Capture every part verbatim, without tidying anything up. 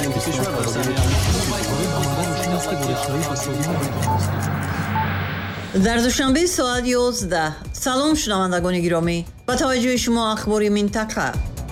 дар душанбе соат ёздаҳ. салом шунавандагони гиромӣ, ба таваҷҷӯҳи шумо ахбори минтақа.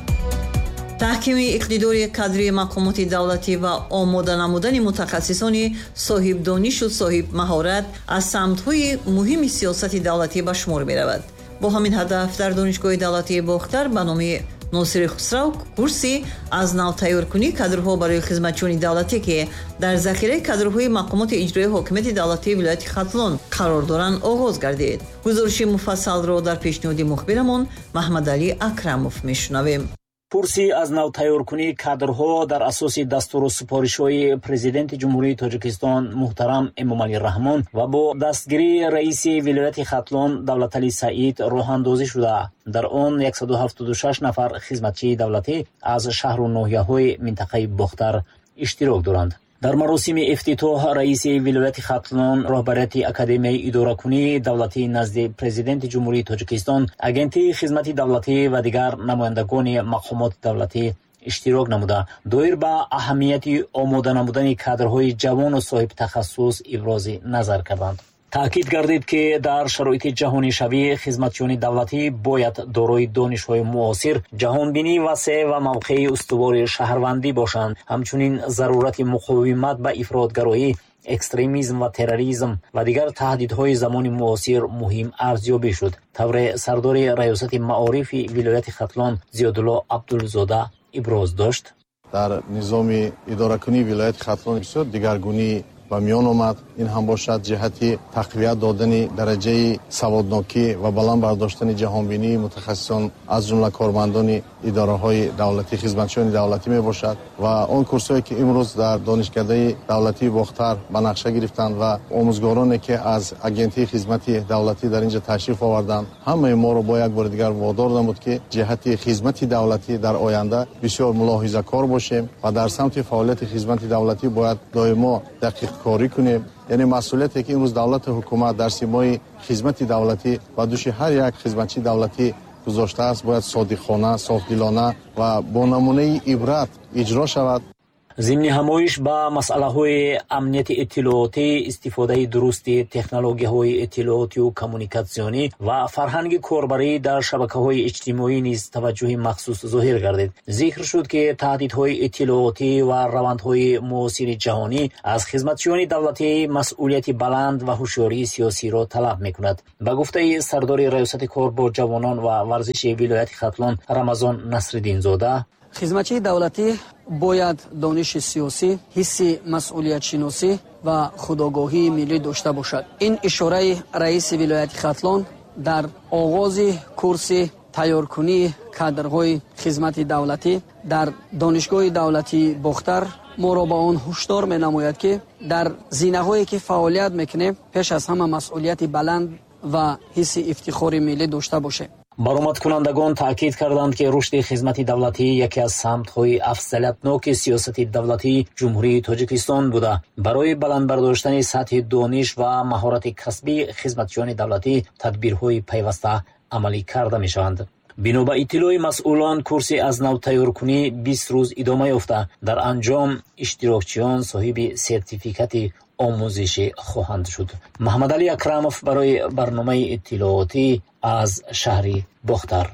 таҳкими иқтидори кадри мақомоти давлатӣ ва омода намудани мутахассисони соҳибдонишу соҳибмаҳорат аз самтҳои муҳими сиёсати давлатӣ ба шумор меравад. бо ҳамин ҳадаф дар донишгоҳи давлатии Бохтар ба номи Носири Хусрав курси аз нав тайёркунии кадрҳо барои хизматчиёни давлатӣ ки дар захираи кадрҳои мақомоти иҷроии ҳокимияти давлатии вилояти Хатлон қарор доранд оғоз гардид. гузориши муфассалро дар пешниҳоди мухбирамон Маҳмадалӣ Акрамов мешунавем. курси аз нав тайёркунии кадрҳо дар асоси дастуру супоришҳои президенти ҷумҳурии Тоҷикистон муҳтарам Эмомалӣ Раҳмон ва бо дастгирии раиси вилояти Хатлон Давлаталӣ Саид роҳандозӣ шуда, дар он сад و ҳафтоду шаш нафар хизматчии давлатӣ аз шаҳру ноҳияҳои минтақаи Бохтар иштирок доранд. дар маросими ифтитоҳ раиси вилояти Хатлон роҳбарияти академияи идоракунии давлатӣ назди президенти ҷумҳурии Тоҷикистон, агентии хизмати давлатӣ ва дигар намояндагони мақомоти давлатӣ иштирок намуда, доир ба аҳамияти омода намудани кадрҳои ҷавону соҳибтахассус ибрози назар карданд. таъкид гардид ки дар шароити ҷаҳонишавӣ хизматчиёни давлатӣ бояд дорои донишҳои муосир, ҷаҳонбинии васеъ ва мавқеи устувори шаҳрвандӣ бошанд. ҳамчунин зарурати муқовимат ба ифротгароӣ, экстремизм ва терроризм ва дигар таҳдидҳои замони муосир муҳим арзёбӣ шуд. тавре сардори раёсати маорифи вилояти Хатлон Зиёдулло Абдулзода иброз дошт. дар низоми идоракунии вилояти Хатлон бисёр дигаргунӣ ба миён омад. ин ҳам бошад ҷиҳати тақвият додани дараҷаи саводнокӣ ва баланд бардоштани ҷаҳонбинии мутахассисон аз ҷумла кормандони идораҳои давлатӣ, хизматчиёни давлатӣ мебошад ва он курсое ки имрӯз дар донишкадаи давлатии Бохтар ба нақша гирифтанд ва омӯзгороне ки аз агентии хизмати давлатӣ дар инҷа ташриф оварданд, ҳамаи моро бо як бори дигар водор намуд ки ҷиҳати хизмати давлатӣ дар оянда бисёр мулоҳизакор бошем ва дар самти фаъолияти хизмати давлатӣ бояд доимо дақиқкорӣ кунем. яъне масъулияте ки имрӯз давлати ҳукумат дар симои хизмати давлатӣ ба дӯши ҳар як хизматчии давлатӣ гузоштааст, бояд содиқона, софдилона ва бо намунаи ибрат иҷро шавад. зимни ҳамоиш ба масъалаҳои амнияти иттилоотӣ, истифодаи дурусти технологияҳои иттилоотию коммуникатсионӣ ва фарҳанги корбарӣ дар шабакаҳои иҷтимоӣ низ таваҷҷӯҳи махсус зоҳир гардид. зикр шуд ки таҳдидҳои иттилоотӣ ва равандҳои муосири ҷаҳонӣ аз хизматчиёни давлатӣ масъулияти баланд ва ҳушёрии сиёсиро талаб мекунад. ба гуфтаи сардори раёсати кор бо ҷавонон ва варзиши вилояти Хатлон Рамазон Насриддинзода, хизматчии давлатӣ бояд дониши сиёсӣ, ҳисси масъулиятшиносӣ ва худогоҳии миллӣ дошта бошад. ин ишораи раиси вилояти Хатлон дар оғози курси тайёркунии кадрҳои хизмати давлатӣ дар донишгоҳи давлатии Бохтар моро ба он ҳушдор менамояд ки дар зинаҳое ки фаъолият мекунем пеш аз ҳама масъулияти баланд ва ҳисси ифтихори миллӣ дошта бошем. баромадкунандагон таъкид карданд ки рушди хизмати давлатӣ яке аз самтҳои афзалиятноки сиёсати давлатии ҷумҳурии Тоҷикистон буда, барои баландбардоштани сатҳи дониш ва маҳорати касбии хизматчиёни давлатӣ тадбирҳои пайваста амалӣ карда мешаванд. бино ба иттилои масъулон, курси аз нав тайёркунӣ бист рӯз идома ёфта, дар анҷом иштирокчиён соҳиби сертификати омӯзишӣ хоҳанд шуд. Маҳмадалӣ Акрамов барои барномаи иттилоотӣ аз шаҳри Бохтар.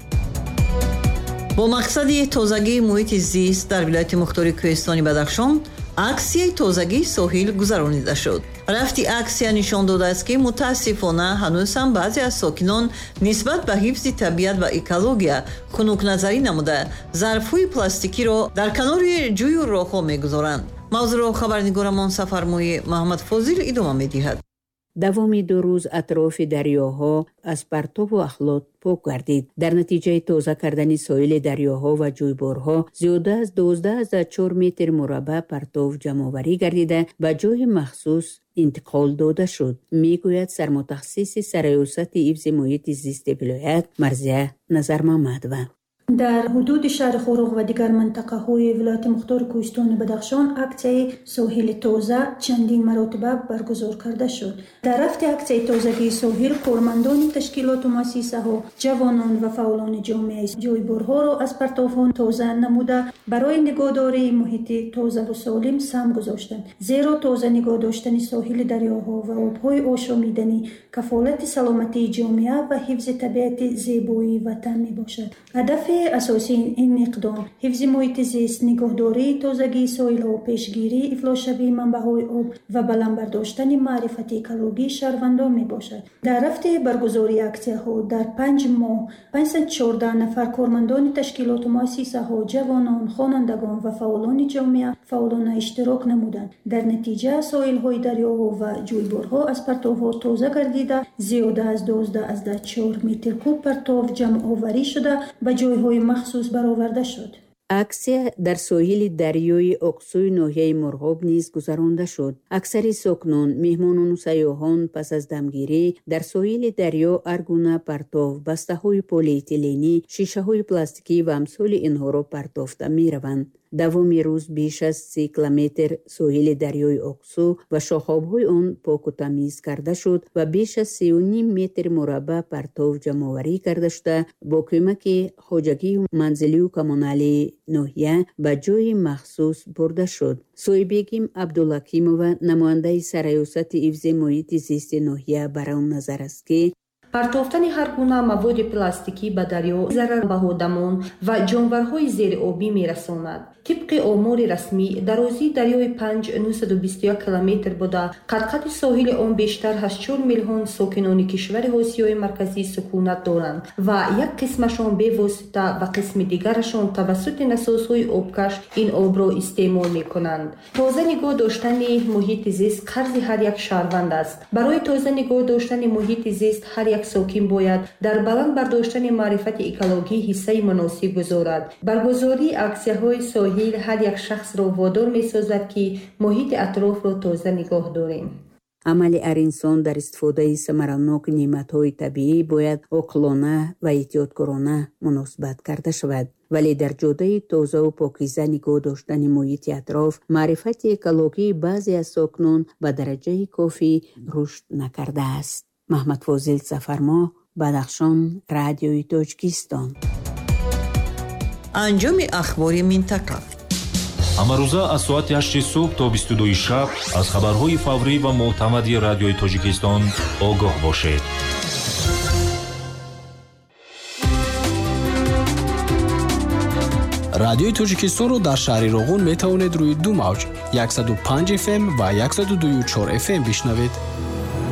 бо мақсади тозагии муҳити зист дар вилояти мухтории кӯҳистони Бадахшон аксияи тозагии соҳил гузаронида шуд. рафти аксия нишон додааст ки мутаассифона ҳанӯз ҳам баъзе аз сокинон нисбат ба ҳифзи табиат ва экология хунукназарӣ намуда зарфҳои пластикиро дар канори ҷӯю роҳҳо мегузоранд. мавзӯъро хабарнигорамон Сафармои Муҳаммад Фозил идома медиҳад. давоми ду рӯз атрофи дарёҳо аз партову ахлот пок гардид. дар натиҷаи тоза кардани соили дарёҳо ва ҷӯйборҳо зиёда аз дуздаҳ аза чор метр мураббаъ партов ҷамъоварӣ гардида ба ҷойи махсус интиқол дода шуд, мегӯяд сармутахассиси сараёсати ҳифзи муҳити зисти вилоят Марзия Назармамадова. در حدود شهر خوروغ و دیگر منطقه های ولایت مختار کوهستان بدخشان اکسیای ساحل تازه چندین مرتبه برگزار کرده شد. در رفت اکسیای تازگی ساحل کارمندان تشکیلات و مؤسسه ها، جوانان و فعالان جامعه جویبارها را از پرتوان تازه نموده برای نگهداری محیط تازه و سالم سهم گذاشتند. زیرا تازه نگاه داشتن ساحل دریاها و آبهای آشامیدنی کفالت سلامتی جامعه و حفظ طبیعت زیبایی وطن می باشد. هدف اساسی این اقدام حفظ محیط زیست، نگهداری تازگی ساحل‌ها، پیشگیری افلاس شوی منبع‌های آب و بلند برداشتن معرفت اکولوژی شهروندان می باشد. در رفت برگزاری اکسی‌ها در پنج ماه پانصد و چهارده نفر کارمندان تشکیلات و مؤسسه‌ها، جوانان، خوانندگان و فعالان جامعه فعالان اشتراک نمودند. در نتیجه ساحل‌های دریاها و جویبارها از پرتوها تازه گردیده زیاده از دوازده از چهار متر کوب پرتو جمع آوری شده و جایهای مخصوص برآورده شد. аксия дар соҳили дарёи оқсӯи ноҳияи мурғоб низ гузаронда шуд. аксари сокнон, меҳмонону сайёҳон пас аз дамгирӣ дар соҳили дарё ҳар гуна партов, бастаҳои полиэтиленӣ, шишаҳои пластикӣ ва амсоли инҳоро партофта мераванд. давоми рӯз беш аз си километр соҳили дарёи оқсӯ ва шохобҳои он поку тамиз карда шуд ва беш аз сию ним метр мураббаъ партов ҷамъоварӣ карда шуда бо кӯмаки хоҷагию манзилию коммуналии ноҳия ба ҷойи махсус бурда шуд. соҳибегим абдулҳакимова, намояндаи сараюсати ҳифзи муҳити зисти ноҳия, бар он назар аст ки партофтани ҳар гуна маводи пластикӣ ба дарё зарар ба одамон ва ҷонварҳои зериобӣ мерасонад. тибқи омори расмӣ, дарозии дарёи панҷ ҳазор нӯҳсаду бисту як километр буда, қад-қади соҳили он бештар аз чор миллион сокинони кишвари осиёи марказӣ сукунат доранд ва як қисмашон бевосита ва қисми дигарашон тавассути насосҳои обкаш ин обро истеъмол мекунанд. тоза нигоҳ доштани муҳити зист қарзи ҳар як шаҳрванд аст. барои тоза нигоҳ доштани муҳити зист ҳар як сокин бояд дар баланд бардоштани маърифати экологӣ ҳиссаи муносиб гузорад. баргузории аксияҳои соҳил ҳар як шахсро водор месозад ки муҳити атрофро тоза нигоҳ дорем. амали ҳар инсон дар истифодаи самараноки неъматҳои табиӣ бояд оқилона ва эҳтиёткорона муносибат карда шавад. вале дар ҷодаи тозаву покиза нигоҳ доштани муҳити атроф, маърифати экологии баъзе аз сокнон ба дараҷаи кофӣ рушд накардааст. маҳмадфозил сафармо, бадахшон, радиои Тоҷикистон. анҷоми ахбори минтақа. ҳамарӯза аз соати ҳашти субҳ то бисту дуи шаб аз хабарҳои фаврӣ ва муътамади радиои Тоҷикистон огоҳ бошед. радиои Тоҷикистонро дар шаҳри Роғун метавонед рӯи ду мавҷ яксаду панҷ эф эм ва яксаду дую чор эф эм бишнавед.